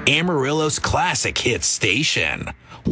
Amarillo's classic hit station,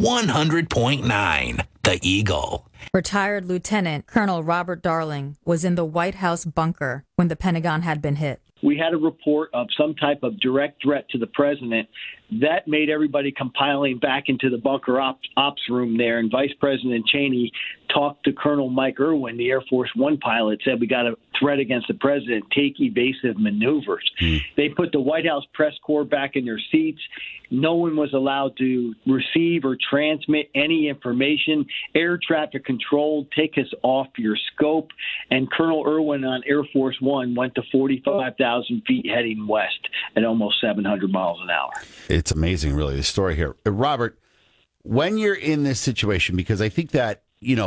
100.9 The Eagle. Retired Lieutenant Colonel Robert Darling was in the White House bunker when the Pentagon had been hit. We had a report of some type of direct threat to the president. That made everybody compiling back into the bunker ops room there. And Vice President Cheney talked to Colonel Mike Irwin, the Air Force One pilot, said we got a threat against the president, take evasive maneuvers. They put the White House press corps back in their seats. No one was allowed to receive or transmit any information. Air traffic control, take us off your scope. And Colonel Irwin on Air Force One went to 45,000 feet heading west at almost 700 miles an hour. It's amazing, really, the story here. Robert, when you're in this situation, because I think that,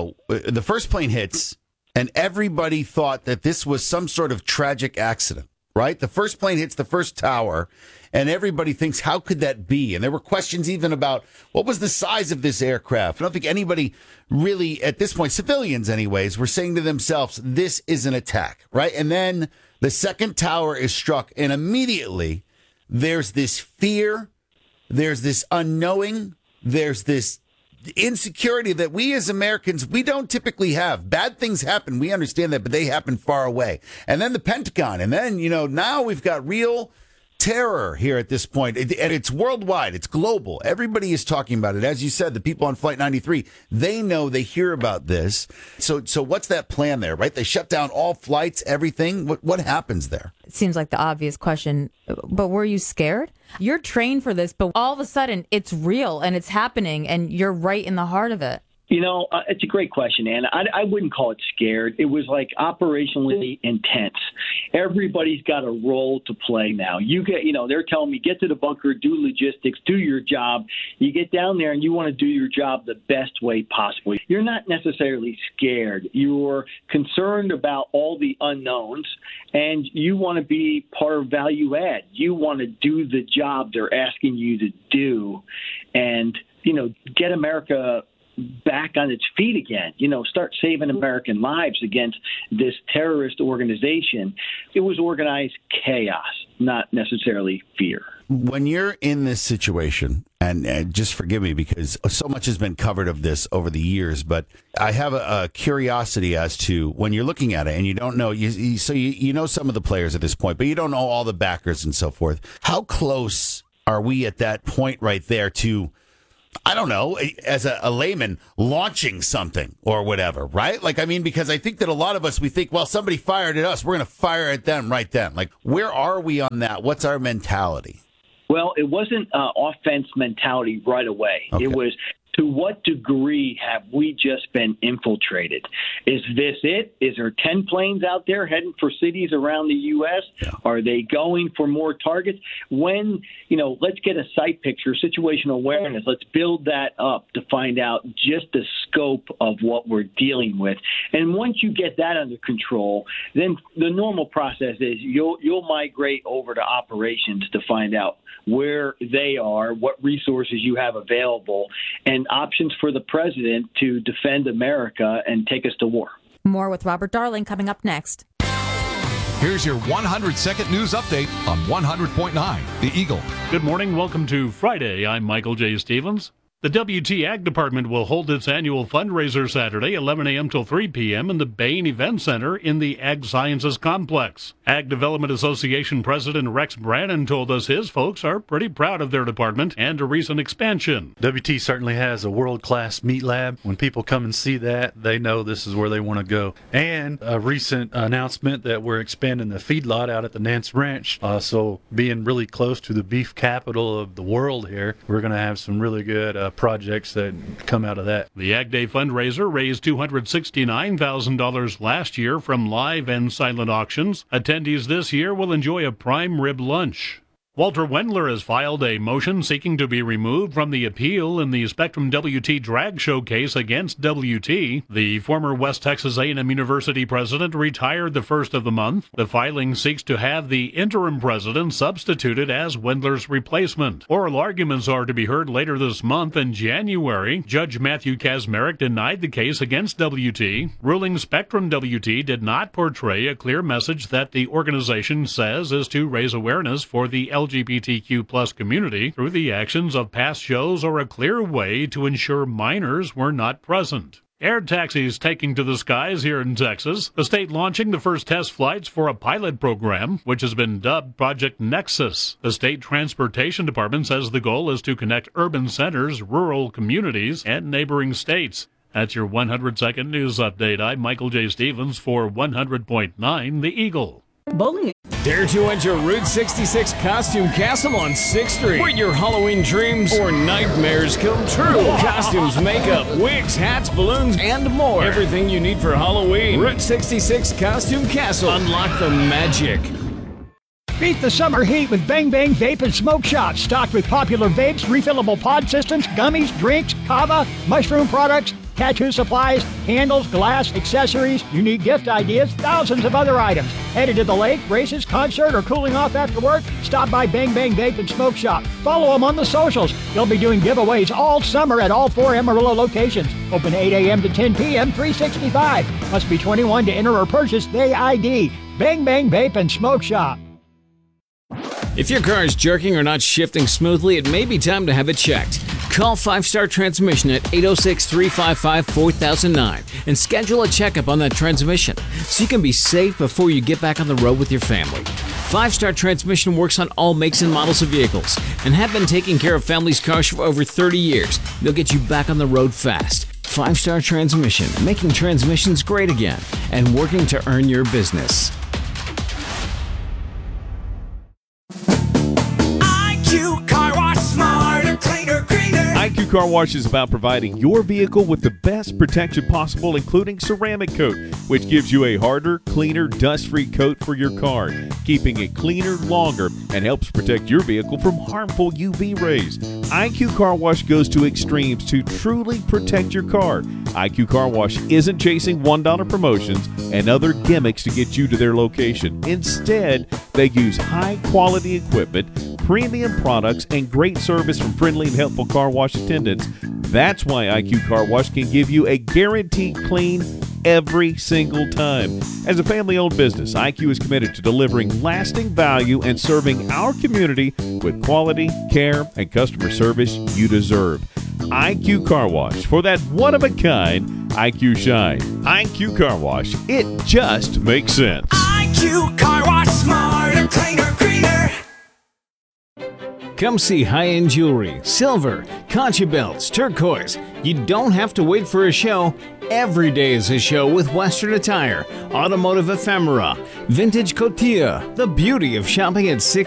the first plane hits and everybody thought that this was some sort of tragic accident, right? The first plane hits the first tower and everybody thinks, how could that be? And there were questions even about what was the size of this aircraft. I don't think anybody really, at this point, civilians anyways, were saying to themselves, this is an attack, right? And then the second tower is struck and immediately there's this fear, there's this unknowing, there's this insecurity that we as Americans, we don't typically have. Bad things happen, we understand that, but they happen far away. And then the Pentagon, and then, now we've got real terror here at this point. And it's worldwide, it's global. Everybody is talking about it. As you said, the people on Flight 93, they know, they hear about this. So what's that plan there, right? They shut down all flights, everything. What happens there? It seems like the obvious question, but were you scared? You're trained for this, but all of a sudden it's real and it's happening and you're right in the heart of it. It's a great question, Anna. I wouldn't call it scared. It was like operationally intense. Everybody's got a role to play now. They're telling me, get to the bunker, do logistics, do your job. You get down there and you want to do your job the best way possible. You're not necessarily scared. You're concerned about all the unknowns, and you want to be part of value add. You want to do the job they're asking you to do and, get America back on its feet again, start saving American lives against this terrorist organization. It was organized chaos, not necessarily fear. When you're in this situation, and just forgive me because so much has been covered of this over the years, but I have a curiosity as to when you're looking at it and you don't know, you know some of the players at this point, but you don't know all the backers and so forth. How close are we at that point right there to, I don't know, as a layman, launching something or whatever, right? Because I think that a lot of us, we think, well, somebody fired at us, we're going to fire at them right then. Where are we on that? What's our mentality? Well, it wasn't offense mentality right away. Okay. It was, to what degree have we just been infiltrated? Is this it? Is there 10 planes out there heading for cities around the U.S.? Yeah. Are they going for more targets? Let's get a sight picture, situational awareness. Let's build that up to find out just the scope of what we're dealing with. And once you get that under control, then the normal process is you'll migrate over to operations to find out where they are, what resources you have available, and options for the president to defend America and take us to war. More with Robert Darling coming up next. Here's your 100-second news update on 100.9 The Eagle. Good morning. Welcome to Friday. I'm Michael J. Stevens. The WT Ag Department will hold its annual fundraiser Saturday, 11 a.m. till 3 p.m. in the Bain Event Center in the Ag Sciences Complex. Ag Development Association President Rex Brannon told us his folks are pretty proud of their department and a recent expansion. WT certainly has a world-class meat lab. When people come and see that, they know this is where they want to go. And a recent announcement that we're expanding the feedlot out at the Nance Ranch. So being really close to the beef capital of the world here, we're going to have some really good projects that come out of that. The Ag Day fundraiser raised $269,000 last year from live and silent auctions. Attendees this year will enjoy a prime rib lunch. Walter Wendler has filed a motion seeking to be removed from the appeal in the Spectrum WT drag show case against WT. The former West Texas A&M University president retired the first of the month. The filing seeks to have the interim president substituted as Wendler's replacement. Oral arguments are to be heard later this month. In January, Judge Matthew Kazmarek denied the case against WT, ruling Spectrum WT did not portray a clear message that the organization says is to raise awareness for the LGBTQ plus community through the actions of past shows or a clear way to ensure minors were not present. Air taxis taking to the skies here in Texas. The state launching the first test flights for a pilot program, which has been dubbed Project Nexus. The state transportation department says the goal is to connect urban centers, rural communities, and neighboring states. That's your 100-second news update. I'm Michael J. Stevens for 100.9 The Eagle. Bowling. Dare to enter Route 66 Costume Castle on 6th Street, where your Halloween dreams or nightmares come true. Costumes, makeup, wigs, hats, balloons, and more. Everything you need for Halloween. Route 66 Costume Castle. Unlock the magic. Beat the summer heat with Bang Bang Vape and Smoke Shop. Stocked with popular vapes, refillable pod systems, gummies, drinks, kava, mushroom products, tattoo supplies, candles, glass, accessories, unique gift ideas, thousands of other items. Headed to the lake, races, concert, or cooling off after work? Stop by Bang Bang Vape and Smoke Shop. Follow them on the socials. They'll be doing giveaways all summer at all 4 Amarillo locations. Open 8 a.m. to 10 p.m., 365. Must be 21 to enter or purchase the ID. Bang Bang Vape and Smoke Shop. If your car is jerking or not shifting smoothly, it may be time to have it checked. Call 5 Star Transmission at 806-355-4009 and schedule a checkup on that transmission so you can be safe before you get back on the road with your family. 5 Star Transmission works on all makes and models of vehicles and have been taking care of families' cars for over 30 years. They'll get you back on the road fast. 5 Star Transmission, making transmissions great again and working to earn your business. IQ Car Wash, smarter, cleaner, greener. IQ Car Wash is about providing your vehicle with the best protection possible, including ceramic coat, which gives you a harder, cleaner, dust-free coat for your car, keeping it cleaner longer and helps protect your vehicle from harmful UV rays. IQ Car Wash goes to extremes to truly protect your car. IQ Car Wash isn't chasing $1 promotions and other gimmicks to get you to their location. Instead, they use high-quality equipment, premium products, and great service from friendly and helpful car wash attendants. That's why IQ Car Wash can give you a guaranteed clean every single time. As a family-owned business, IQ is committed to delivering lasting value and serving our community with quality, care, and customer service you deserve. IQ Car Wash, for that one-of-a-kind IQ shine. IQ Car Wash, it just makes sense. IQ Car Wash, smarter, cleaner, greener. Come see high-end jewelry, silver, concha belts, turquoise. You don't have to wait for a show. Every day is a show with Western attire, automotive ephemera, vintage cotilla. The beauty of shopping at 6